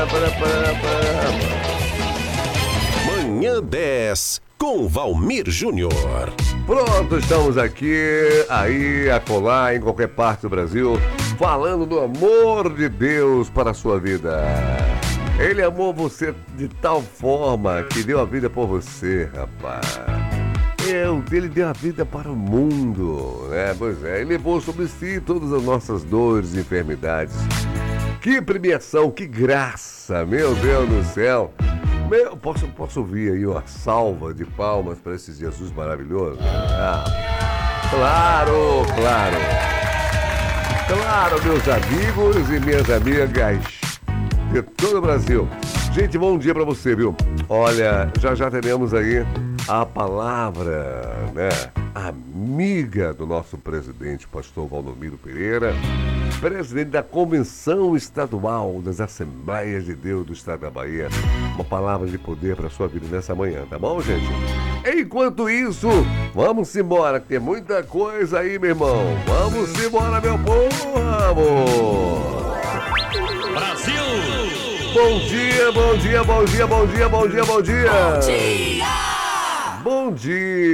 Manhã 10 com Valmir Júnior. Pronto, estamos aqui, aí, acolá, em qualquer parte do Brasil, falando do amor de Deus para a sua vida. Ele amou você de tal forma que deu a vida por você, rapaz. Ele deu a vida para o mundo, né? Pois é, ele levou sobre si todas as nossas dores e enfermidades. Que premiação, que graça, meu Deus do céu. Posso ouvir aí uma salva de palmas para esse Jesus maravilhoso? Claro, claro. Claro, meus amigos e minhas amigas de todo o Brasil. Gente, bom dia para você, viu? Olha, já teremos aí a palavra, né? Amiga do nosso presidente, pastor Valdomiro Pereira, presidente da Convenção Estadual das Assembleias de Deus do Estado da Bahia. Uma palavra de poder para sua vida nessa manhã, tá bom, gente? Enquanto isso, vamos embora, que tem muita coisa aí, meu irmão. Vamos embora, meu povo! Brasil! Bom dia, bom dia, bom dia, bom dia, bom dia, bom dia! Bom dia! Bom dia!